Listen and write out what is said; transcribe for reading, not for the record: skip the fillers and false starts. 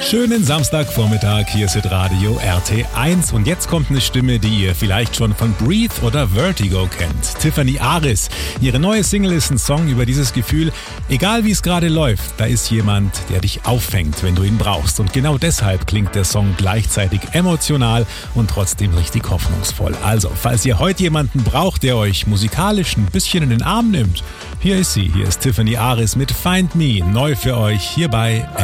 Schönen Samstagvormittag, hier ist Radio RT1 und jetzt kommt eine Stimme, die ihr vielleicht schon von Breathe oder Vertigo kennt. Tiffany Aris. Ihre neue Single ist ein Song über dieses Gefühl, egal wie es gerade läuft, da ist jemand, der dich auffängt, wenn du ihn brauchst. Und genau deshalb klingt der Song gleichzeitig emotional und trotzdem richtig hoffnungsvoll. Also, falls ihr heute jemanden braucht, der euch musikalisch ein bisschen in den Arm nimmt, hier ist sie, hier ist Tiffany Aris mit Find Me, neu für euch hier bei